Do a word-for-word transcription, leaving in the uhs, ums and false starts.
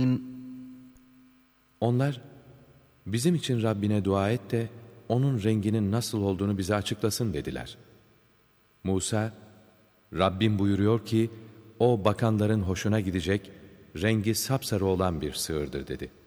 Onlar, bizim için Rabbine dua et de onun renginin nasıl olduğunu bize açıklasın dediler. Musa, Rabbim buyuruyor ki, o bakanların hoşuna gidecek, rengi sapsarı olan bir sığırdır dedi.